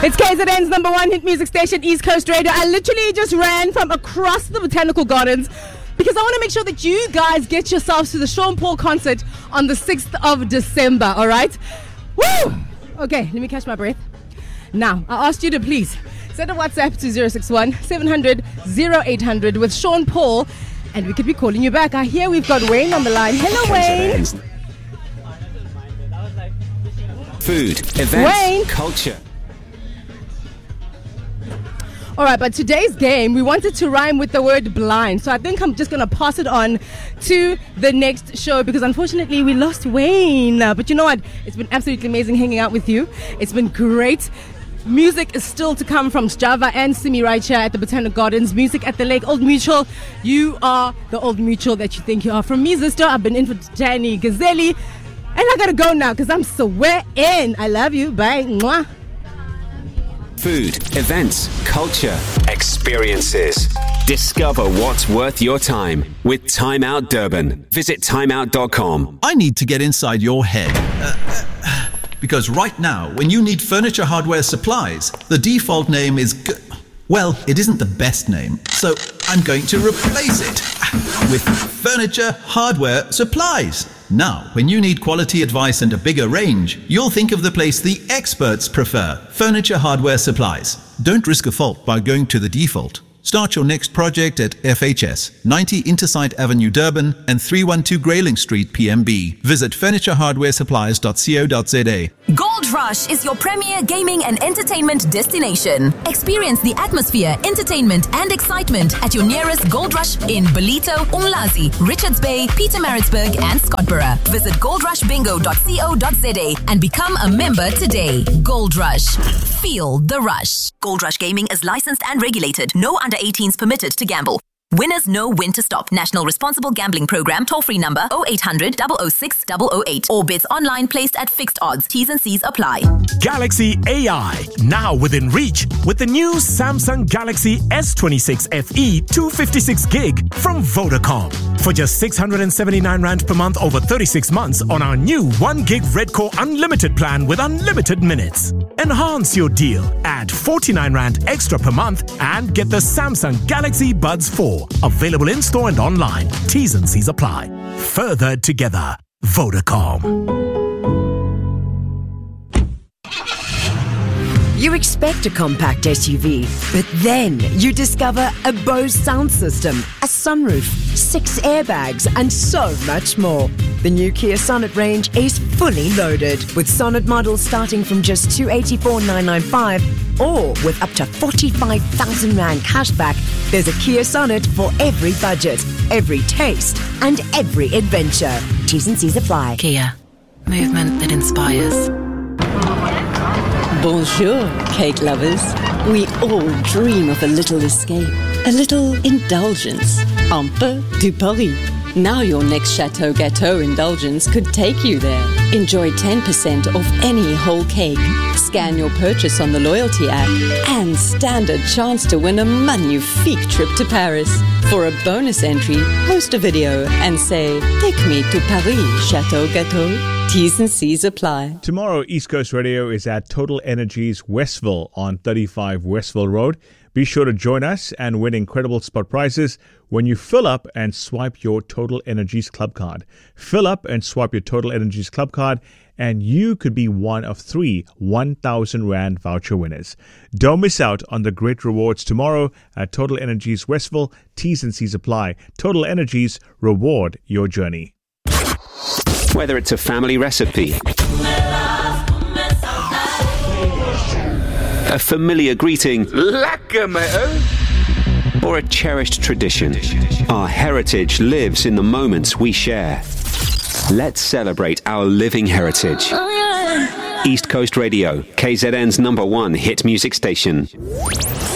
It's KZN's number one hit music station, East Coast Radio. I literally just ran from across the Botanical Gardens because I want to make sure that you guys get yourselves to the Sean Paul concert on the 6th of December, all right? Woo! Okay, let me catch my breath. Now, I asked you to please send a WhatsApp to 061 700 0800 with Sean Paul, and we could be calling you back. I hear we've got Wayne on the line. Hello, Wayne. Food, events, Wayne. Culture. All right, but today's game, we wanted to rhyme with the word blind. So I think I'm just going to pass it on to the next show because unfortunately we lost Wayne. But you know what? It's been absolutely amazing hanging out with you. It's been great. Music is still to come from Java and Simi right here at the Botanical Gardens. Music at the Lake. Old Mutual, you are the Old Mutual that you think you are. From me, Zisto, I've been in for Danny Gazzelli. And I got to go now because I'm sweating. I love you. Bye. Mwah. Food, events, culture, experiences. Discover what's worth your time with Time Out Durban. Visit timeout.com. I need to get inside your head. Because right now, when you need furniture hardware supplies, the default name is... Well, it isn't the best name, so I'm going to replace it with Furniture Hardware Supplies. Now, when you need quality advice and a bigger range, you'll think of the place the experts prefer, Furniture Hardware Supplies. Don't risk a fault by going to the default. Start your next project at FHS, 90 Intersite Avenue, Durban, and 312 Grayling Street, PMB. Visit furniturehardsupplies.co.za. Gold Rush is your premier gaming and entertainment destination. Experience the atmosphere, entertainment, and excitement at your nearest Gold Rush in Ballito, Umlazi, Richards Bay, Pietermaritzburg, and Scottborough. Visit goldrushbingo.co.za and become a member today. Gold Rush. Feel the rush. Gold Rush Gaming is licensed and regulated. No under 18s permitted to gamble. Winners know when to stop. National Responsible Gambling Program. Toll-free number 0800 006 008. Or bids online placed at fixed odds. T's and C's apply. Galaxy AI. Now within reach with the new Samsung Galaxy S26 FE 256 gig from Vodacom. For just 679 Rand per month over 36 months on our new 1 gig Red Core Unlimited plan with unlimited minutes. Enhance your deal. Add 49 Rand extra per month and get the Samsung Galaxy Buds 4. Available in-store and online. T's and C's apply. Further together. Vodacom. You expect a compact SUV, but then you discover a Bose sound system, a sunroof, 6 airbags, and so much more. The new Kia Sonet range is fully loaded, with Sonet models starting from just 284,995 or with up to 45,000 Rand cashback. There's a Kia Sonet for every budget, every taste, and every adventure. T's and C's apply. Kia. Movement that inspires. Bonjour, cake lovers. We all dream of a little escape, a little indulgence. Un peu du Paris. Now your next Chateau Gâteau indulgence could take you there. Enjoy 10% off any whole cake. Scan your purchase on the loyalty app and stand a chance to win a magnifique trip to Paris. For a bonus entry, post a video and say, "Take me to Paris, Chateau Gâteau." T's and C's apply. Tomorrow, East Coast Radio is at Total Energies Westville on 35 Westville Road. Be sure to join us and win incredible spot prizes when you fill up and swipe your Total Energies Club card. Fill up and swipe your Total Energies Club card and you could be one of 3 1,000 Rand voucher winners. Don't miss out on the great rewards tomorrow at Total Energies Westville. T's and C's apply. Total Energies, reward your journey. Whether it's a family recipe, a familiar greeting, or a cherished tradition, our heritage lives in the moments we share. Let's celebrate our living heritage. East Coast Radio, KZN's number one hit music station.